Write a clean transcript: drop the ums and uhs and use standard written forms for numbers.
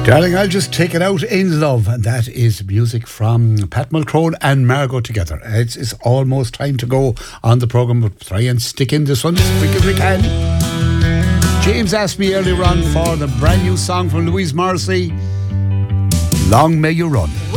Darling, I'll just take it out in love, and that is music from Pat Mulcrone and Margot together. It's almost time to go on the programme, but try and stick in this one as quick as we can. James asked me earlier on for the brand new song from Louise Morrissey, Long May You Run.